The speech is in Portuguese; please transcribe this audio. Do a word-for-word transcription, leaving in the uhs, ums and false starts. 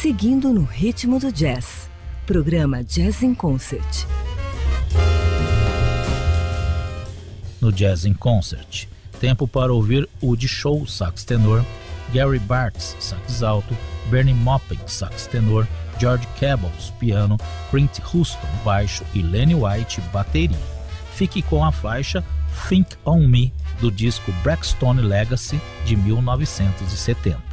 Seguindo no ritmo do jazz. Programa Jazz in Concert. No Jazz in Concert, tempo para ouvir Woody Shaw, sax tenor, Gary Bartz, sax alto, Bernie Maupin, sax tenor, George Cabos, piano, Clint Houston, baixo e Lenny White, bateria. Fique com a faixa Think on Me, do disco Blackstone Legacy, de mil novecentos e setenta.